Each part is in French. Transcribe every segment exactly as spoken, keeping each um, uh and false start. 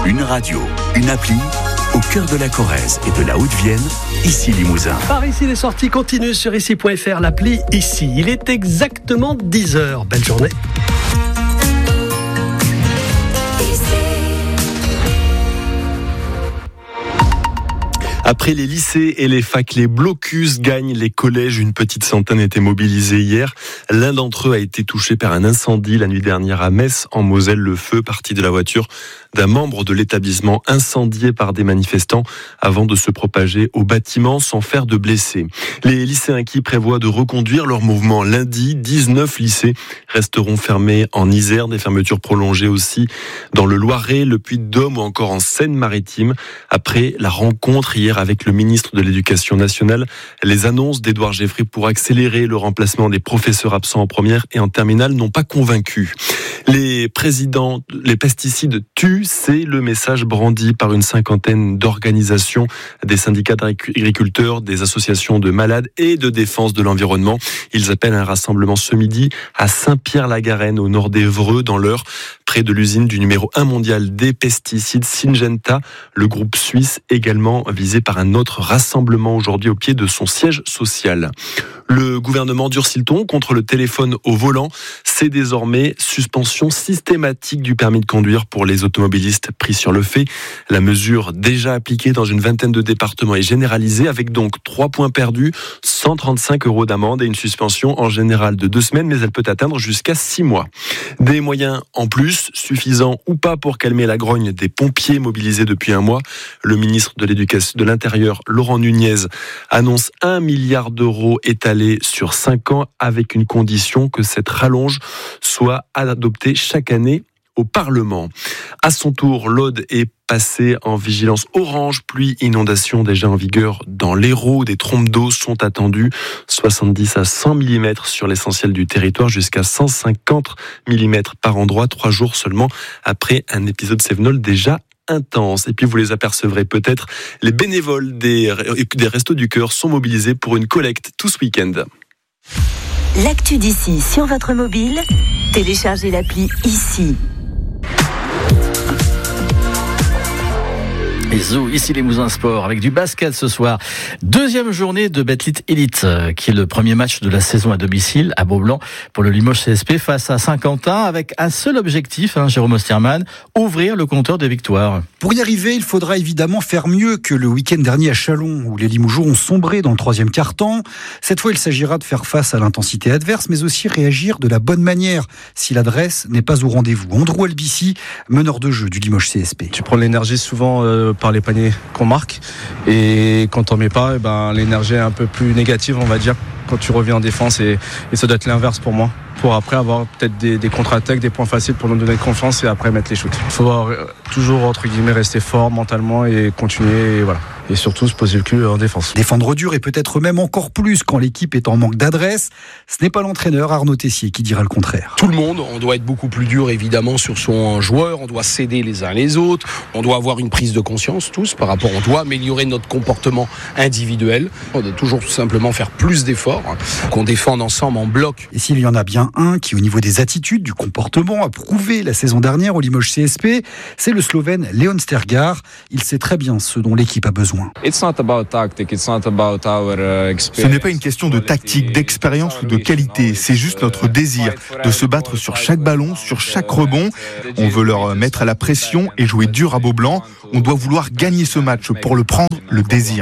Une radio, une appli, au cœur de la Corrèze et de la Haute-Vienne, ici Limousin. Par ici, les sorties continuent sur ici point f r, l'appli ici. Il est exactement dix heures. Belle journée. Après les lycées et les facs, les blocus gagnent les collèges. Une petite centaine étaient mobilisés hier. L'un d'entre eux a été touché par un incendie la nuit dernière à Metz, en Moselle. Le feu parti de la voiture d'un membre de l'établissement incendié par des manifestants avant de se propager au bâtiment sans faire de blessés. Les lycéens qui prévoient de reconduire leur mouvement lundi, dix-neuf lycées resteront fermés en Isère. Des fermetures prolongées aussi dans le Loiret, le Puy-de-Dôme ou encore en Seine-Maritime. Après la rencontre hier avec le ministre de l'Éducation nationale, les annonces d'Édouard Geoffriy pour accélérer le remplacement des professeurs absents en première et en terminale n'ont pas convaincu. Les présidents, les pesticides tuent, c'est le message brandi par une cinquantaine d'organisations, des syndicats d'agriculteurs, des associations de malades et de défense de l'environnement. Ils appellent un rassemblement ce midi à Saint-Pierre-la-Garenne, au nord d'Évreux, dans l'Eure, près de l'usine du numéro un mondial des pesticides, Syngenta, le groupe suisse également visé par un autre rassemblement aujourd'hui au pied de son siège social. Le gouvernement durcit le ton contre le téléphone au volant. C'est désormais suspension systématique du permis de conduire pour les automobilistes pris sur le fait. La mesure déjà appliquée dans une vingtaine de départements est généralisée avec donc trois points perdus, cent trente-cinq euros d'amende et une suspension en général de deux semaines, mais elle peut atteindre jusqu'à six mois. Des moyens en plus, suffisants ou pas pour calmer la grogne des pompiers mobilisés depuis un mois. Le ministre de l'Éducation, de l'Intérieur, Laurent Nunez, annonce un milliard d'euros étalés sur cinq ans avec une condition que cette rallonge soit adoptée chaque année au Parlement. À son tour, l'Aude est passée en vigilance orange, pluie, inondation déjà en vigueur dans l'Hérault. Des trompes d'eau sont attendues, soixante-dix à cent millimètres sur l'essentiel du territoire, jusqu'à cent cinquante millimètres par endroit, trois jours seulement après un épisode cévenol déjà intense. Et puis vous les apercevrez peut-être, les bénévoles des, des Restos du Cœur sont mobilisés pour une collecte tout ce week-end. L'actu d'ici sur votre mobile, téléchargez l'appli ici. Et Zou, ici les Mousins Sport, avec du basket ce soir. Deuxième journée de Betclic Elite, qui est le premier match de la saison à domicile, à Beaublanc, pour le Limoges C S P face à Saint-Quentin, avec un seul objectif, hein, Jérôme Osterman, ouvrir le compteur des victoires. Pour y arriver, il faudra évidemment faire mieux que le week-end dernier à Châlons, où les Limougeaux ont sombré dans le troisième quart-temps. Cette fois, il s'agira de faire face à l'intensité adverse, mais aussi réagir de la bonne manière, si l'adresse n'est pas au rendez-vous. Andrew Albici, meneur de jeu du Limoges C S P. Tu prends l'énergie souvent euh, par les paniers qu'on marque, et quand on met pas, eh ben, l'énergie est un peu plus négative, on va dire, quand tu reviens en défense, et, et ça doit être l'inverse pour moi, pour après avoir peut-être des, des contre-attaques, des points faciles pour nous donner confiance et après mettre les shoots. Il faut euh, toujours, entre guillemets, rester fort mentalement et continuer, et voilà. Et surtout se poser le cul en défense. Défendre dur et peut-être même encore plus quand l'équipe est en manque d'adresse. Ce n'est pas l'entraîneur Arnaud Tessier qui dira le contraire. Tout le monde, on doit être beaucoup plus dur évidemment sur son joueur, on doit s'aider les uns les autres, on doit avoir une prise de conscience tous par rapport, on doit améliorer notre comportement individuel, on doit toujours tout simplement faire plus d'efforts, qu'on défende ensemble en bloc. Et s'il y en a bien un qui au niveau des attitudes, du comportement, a prouvé la saison dernière au Limoges C S P, c'est le Slovène Leon Stergar. Il sait très bien ce dont l'équipe a besoin. Ce n'est pas une question de tactique, d'expérience ou de qualité, c'est juste notre désir de se battre sur chaque ballon, sur chaque rebond. On veut leur mettre à la pression et jouer dur à Beaublanc. On doit vouloir gagner ce match pour le prendre, le désir.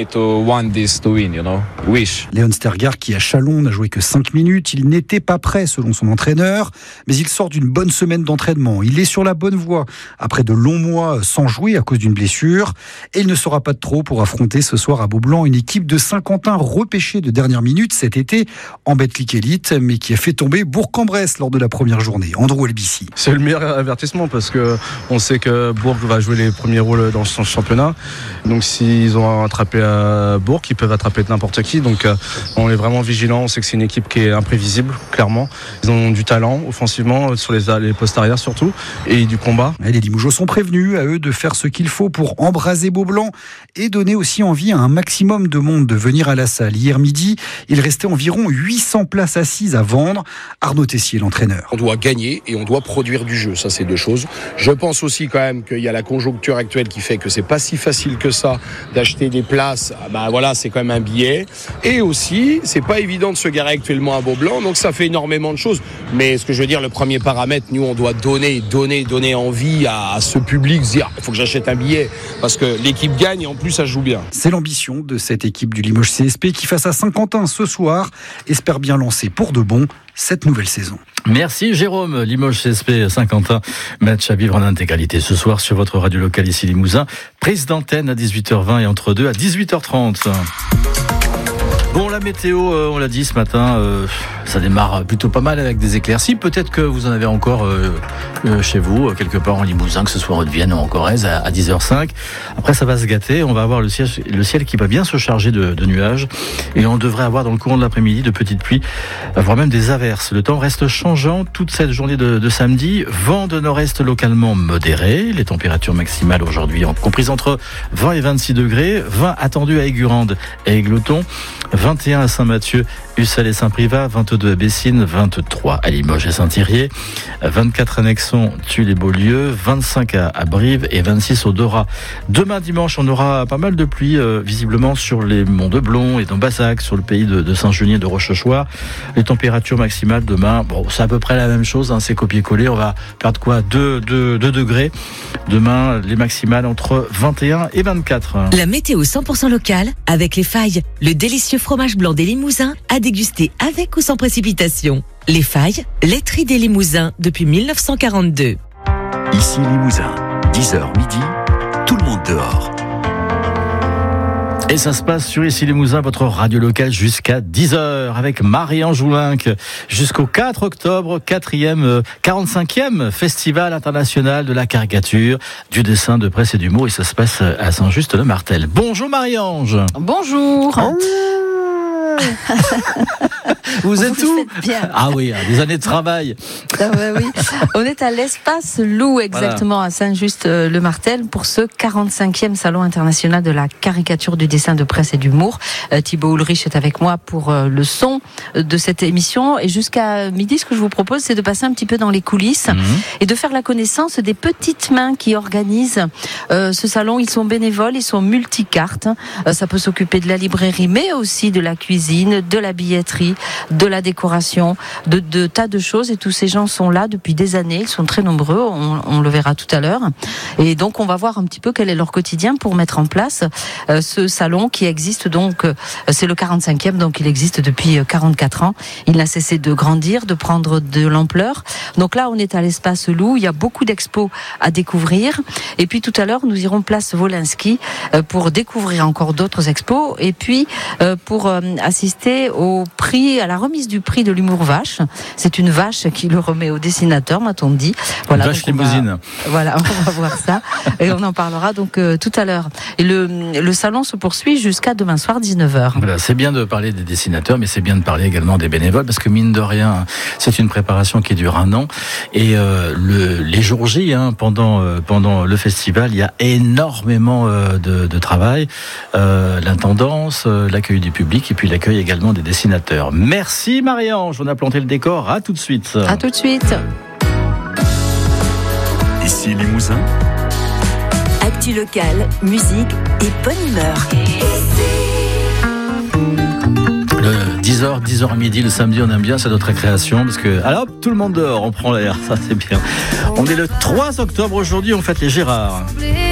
Leon Stergar, qui à Châlons n'a joué que cinq minutes, il n'était pas prêt selon son entraîneur, mais il sort d'une bonne semaine d'entraînement. Il est sur la bonne voie après de longs mois sans jouer à cause d'une blessure, et il ne sera pas de trop pour affronter ce soir à Beaublanc une équipe de Saint-Quentin repêchée de dernière minute cet été en Betclic Elite, mais qui a fait tomber Bourg-en-Bresse lors de la première journée. Andrew Albici. C'est le meilleur avertissement parce que on sait que Bourg va jouer les premiers premier rôle dans ce championnat. Donc s'ils ont attrapé à Bourg, ils peuvent attraper n'importe qui. Donc euh, on est vraiment vigilant. On sait que c'est une équipe qui est imprévisible, clairement. Ils ont du talent offensivement sur les, les postes arrière surtout et du combat. Et les Limougeaux sont prévenus, à eux de faire ce qu'il faut pour embraser Beaublanc et donner aussi envie à un maximum de monde de venir à la salle. Hier midi, il restait environ huit cents places assises à vendre. Arnaud Tessier, l'entraîneur. On doit gagner et on doit produire du jeu. Ça, c'est deux choses. Je pense aussi quand même qu'il y a la conjoncture actuelle qui fait que c'est pas si facile que ça d'acheter des places. Ben voilà, c'est quand même un billet. Et aussi, c'est pas évident de se garer actuellement à Beaublanc. Donc ça fait énormément de choses. Mais ce que je veux dire, le premier paramètre, nous, on doit donner, donner, donner envie à, à ce public, se dire, il faut que j'achète un billet parce que l'équipe gagne et en plus, ça joue bien. C'est l'ambition de cette équipe du Limoges C S P qui, face à Saint-Quentin ce soir, espère bien lancer pour de bon cette nouvelle saison. Merci Jérôme. Limoges C S P Saint-Quentin, match à vivre en intégralité ce soir sur votre radio locale ici Limousin. Prise d'antenne à dix-huit heures vingt et entre deux à dix-huit heures trente. Bon, la météo, euh, on l'a dit ce matin, euh, ça démarre plutôt pas mal avec des éclaircies. Peut-être que vous en avez encore euh, euh, chez vous, quelque part en Limousin, que ce soit en Haute-Vienne ou en Corrèze, à, à dix heures cinq. Après, ça va se gâter. On va avoir le ciel, le ciel qui va bien se charger de, de nuages. Et on devrait avoir dans le courant de l'après-midi de petites pluies, voire même des averses. Le temps reste changeant toute cette journée de, de samedi. Vent de nord-est localement modéré. Les températures maximales aujourd'hui comprises entre vingt et vingt-six degrés. vingt attendus à Aigurande et Égletons. vingt et un à Saint-Mathieu, Ussel et Saint-Privat, vingt-deux à Bessines, vingt-trois à Limoges et Saint-Thirier, vingt-quatre à Nexon, Tulle et Beaulieu, vingt-cinq à, à Brive et vingt-six au Dora. Demain dimanche, on aura pas mal de pluie euh, visiblement sur les monts de Blon et dans Bassac, sur le pays de, de Saint-Junien et de Rochechouart. Les températures maximales demain, bon, c'est à peu près la même chose, hein, c'est copier-coller. On va perdre quoi, deux degrés. Demain, les maximales entre vingt et un et vingt-quatre. La météo cent pour cent locale avec Les Failles, le délicieux fromage blanc des Limousins à déguster avec ou sans précipitation. Les Failles, laiterie des Limousins depuis mille neuf cent quarante-deux. Ici Limousin, dix heures midi, tout le monde dehors. Et ça se passe sur Ici Limousin, votre radio locale jusqu'à dix heures avec Marie-Ange Joulinc jusqu'au quatre octobre, quatrième, quarante-cinquième Festival international de la caricature, du dessin, de presse et d'humour. Et ça se passe à Saint-Just-le-Martel. Bonjour Marie-Ange. Bonjour. Oh. Vous êtes Vous où faites bien. Ah oui, des années de travail. Ah ouais, oui. On est à l'espace Loup, exactement, voilà, à Saint-Just-le-Martel, pour ce quarante-cinquième Salon international de la caricature, du dessin, de presse et d'humour. Euh, Thibaut Ulrich est avec moi pour euh, le son de cette émission. Et jusqu'à midi, ce que je vous propose, c'est de passer un petit peu dans les coulisses mmh. et de faire la connaissance des petites mains qui organisent euh, ce salon. Ils sont bénévoles, ils sont multicartes. Euh, ça peut s'occuper de la librairie, mais aussi de la cuisine, de la billetterie, de la décoration, de, de tas de choses. Et tous ces gens sont là depuis des années. Ils sont très nombreux. On, on le verra tout à l'heure. Et donc, on va voir un petit peu quel est leur quotidien pour mettre en place euh, ce salon qui existe donc. Euh, c'est le quarante-cinquième, donc il existe depuis quarante-quatre ans. Il n'a cessé de grandir, de prendre de l'ampleur. Donc là, on est à l'espace Loup. Il y a beaucoup d'expos à découvrir. Et puis tout à l'heure, nous irons place Wolinski euh, pour découvrir encore d'autres expos. Et puis euh, pour euh, assister au prix, à la remise du prix de l'humour vache. C'est une vache qui le remet au dessinateur, m'a-t-on dit. Voilà, vache limousine. Voilà, on va voir ça. Et on en parlera donc euh, tout à l'heure. Et le, le salon se poursuit jusqu'à demain soir, dix-neuf heures. Voilà, c'est bien de parler des dessinateurs, mais c'est bien de parler également des bénévoles, parce que mine de rien, c'est une préparation qui dure un an. Et euh, le, les jours J, hein, pendant, euh, pendant le festival, il y a énormément euh, de, de travail. Euh, l'intendance, euh, l'accueil du public, et puis l'accueil également des dessinateurs. Merci Marie-Ange, on a planté le décor. À tout de suite. À tout de suite. Ici Limousin. Actu locale, musique et bonne humeur. Le dix heures, dix heures à midi, le samedi, on aime bien, c'est notre récréation, parce que, alors, tout le monde dehors, on prend l'air, ça c'est bien. On est le trois octobre aujourd'hui, on fête les Gérards.